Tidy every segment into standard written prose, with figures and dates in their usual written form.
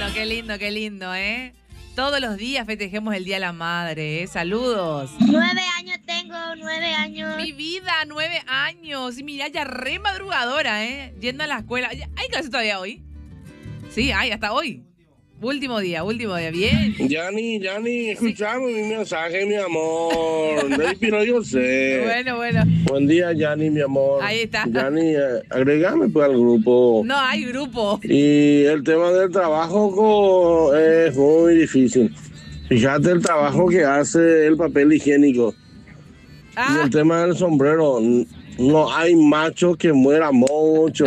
qué lindo, qué lindo, ¿eh? Todos los días festejemos el Día de la Madre, ¿eh? Saludos. 9 años tengo, 9 años. Mi vida, 9 años. Y mira, ya re madrugadora, ¿eh? Yendo a la escuela. ¿Hay clase todavía hoy? Sí, hay, hasta hoy. Último día, bien. Yani, escuchame mi mensaje, mi amor. Pero yo sé. Bueno. Buen día, Yani, mi amor. Ahí está. Yani, agregame pues al grupo. No hay grupo. Y el tema del trabajo es muy difícil. Fíjate el trabajo que hace el papel higiénico. Y el tema del sombrero. No hay macho que muera mucho.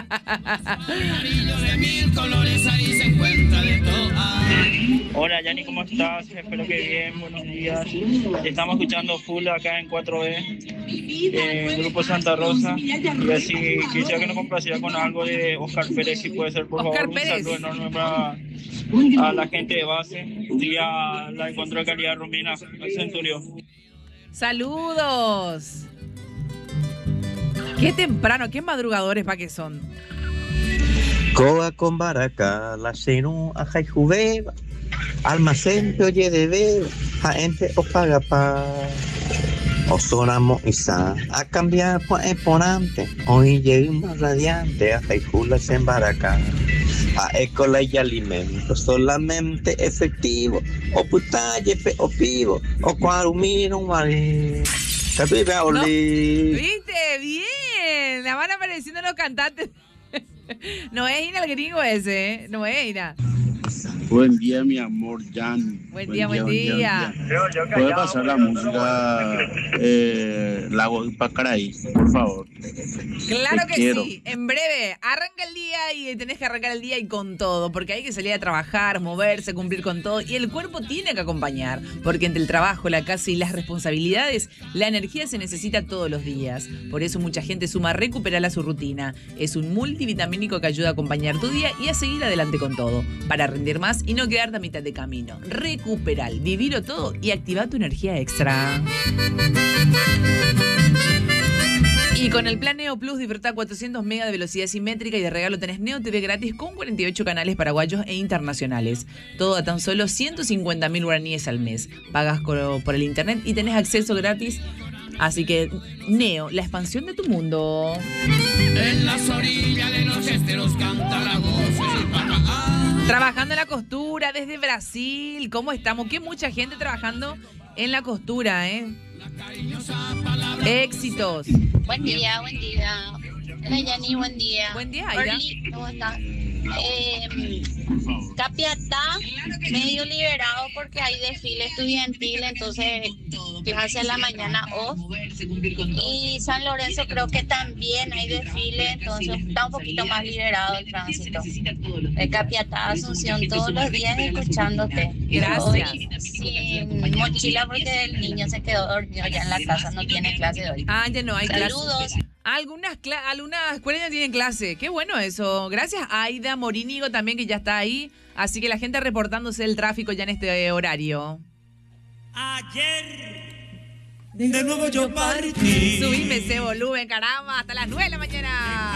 Hola Yani, ¿cómo estás? Espero que bien, buenos días. Estamos escuchando full acá en 4E, Grupo Santa Rosa. Y así quisiera que nos complaciera con algo de Oscar Pérez, si puede ser, por Oscar favor. Pérez. Un saludo enorme a la gente de base y a la encuentro de calidad Romina, al Centurión. Saludos. Qué temprano, qué madrugadores pa' que son. Coa con baraca, la seno a juve, almacén te oye de ver, a ente o paga pa. O sonamos isa, a cambiar pues exponente, hoy llegué más radiante, a jaijula en baraca. A écola y alimentos solamente efectivo, o putalle o pivo, o cuarumino, ¿Viste? Bien. La van apareciendo los cantantes. No es Ina el gringo ese, ¿eh? No es Ina. Buen día, mi amor, Jan. Buen día. ¿Puede pasar la música Lago Pacaraí, por favor? Claro Te que quiero. sí. En breve, arranca el día y tenés que arrancar el día y con todo, porque hay que salir a trabajar, moverse, cumplir con todo. Y el cuerpo tiene que acompañar, porque entre el trabajo, la casa y las responsabilidades, la energía se necesita todos los días. Por eso mucha gente suma Recuperal a su rutina. Es un multivitamínico que ayuda a acompañar tu día y a seguir adelante con todo, para rendir más y no quedarte a mitad de camino. Recuperal, vivilo todo y activa tu energía extra. Y con el plan Neo Plus disfruta 400 megas de velocidad simétrica y de regalo tenés Neo TV gratis con 48 canales paraguayos e internacionales. Todo a tan solo 150.000 guaraníes al mes. Pagas por el internet y tenés acceso gratis. Así que, Neo, la expansión de tu mundo. En las orillas de los esteros canta la voz del papá. Trabajando en la costura desde Brasil. ¿Cómo estamos? Que mucha gente trabajando en la costura, ¿eh? Éxitos. Buen día. Hola, Yani, buen día. Buen día, Aida. Orly, ¿cómo estás? Capiatá medio liberado porque hay desfile estudiantil, entonces clase en la mañana off. Y San Lorenzo creo que también hay desfile, entonces está un poquito más liberado el tránsito. Capiatá, Asunción, todos los días escuchándote. Gracias. Hoy sin mochila porque el niño se quedó dormido ya en la casa, no tiene clase hoy. Ah, ya no hay Saludos. clase. Algunas escuelas ya tienen clase. Qué bueno eso. Gracias a Aida Morínigo también, que ya está ahí. Así que la gente reportándose el tráfico ya en este horario. Ayer de nuevo yo partí. Subime ese volumen, caramba, hasta las 9 de la mañana.